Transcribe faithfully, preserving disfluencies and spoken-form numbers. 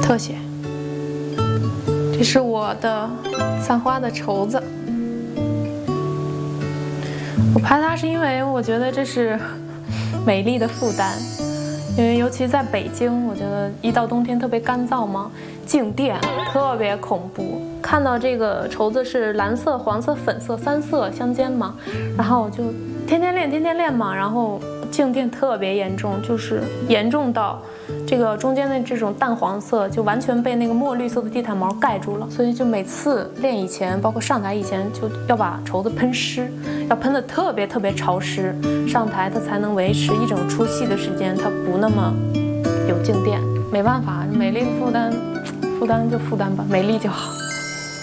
特写。这是我的散花的绸子，我拍它是因为我觉得这是美丽的负担，因为尤其在北京，我觉得一到冬天特别干燥嘛，静电特别恐怖。看到这个绸子是蓝色、黄色、粉色三色相间嘛，然后我就天天练，天天练嘛，然后静电特别严重，就是严重到这个中间的这种淡黄色就完全被那个墨绿色的地毯毛盖住了，所以就每次练以前，包括上台以前，就要把绸子喷湿，要喷得特别特别潮湿，上台它才能维持一整出戏的时间，它不那么有静电。没办法，美丽的负担，负担就负担吧，美丽就好。